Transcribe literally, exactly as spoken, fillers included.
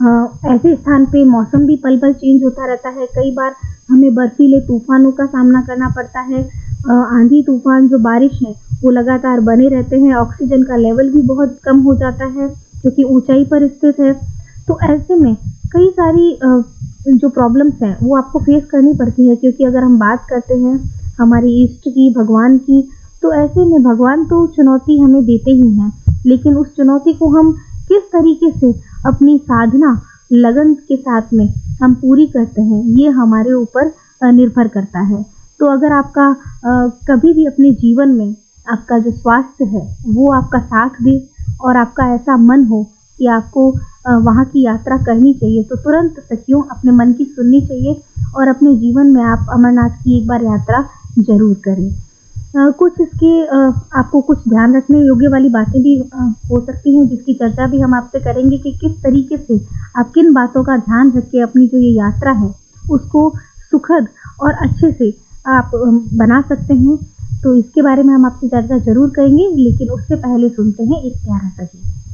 अ, ऐसे स्थान पे मौसम भी पल-पल चेंज होता रहता है। कई बार हमें बर्फीले तूफ़ानों का सामना करना पड़ता है। अ, आंधी-तूफ़ान जो बारिश है, वो लगातार बने रहते हैं। ऑक्सीजन का लेवल भी बहुत कम हो जाता है, क्योंकि ऊँचाई पर स्थित है। तो ऐसे में कई सारी अ, जो प्रॉब्लम्स हैं, वो आपको फेस करनी पड़ती है, क्योंकि अगर हम बात करते हैं हमारे इष्ट की, भगवान की, तो ऐसे में भगवान तो चुनौती हमें देते ही हैं, लेकिन उस चुनौती को हम किस तरीके से अपनी साधना, लगन के साथ में हम पूरी करते हैं, ये हमारे ऊपर अ, निर्भर करता है। तो अगर आपका अ, कभी भी अपने जीवन में आपका जो स्वास्थ्य है, वो आपका साथ दे और आपका ऐसा मन हो कि आपको अ, वहाँ की यात्रा करनी चाहिए, तो तुरंत सखियों अपने मन की सुननी चाहिए और अपने जीवन में आप अमरनाथ की एक बार यात्रा ज़रूर करें। अ, कुछ इसके अ, आपको कुछ ध्यान रखने योग्य वाली बातें भी अ, हो सकती हैं, जिसकी चर्चा भी हम आपसे करेंगे कि किस तरीके से आप किन बातों का ध्यान रख के अपनी जो ये यात्रा है, उसको सुखद और अच्छे से आप अ, बना सकते हैं। तो इसके बारे में हम आपसे चर्चा ज़रूर करेंगे, लेकिन उससे पहले सुनते हैं एक प्यारा सा गीत।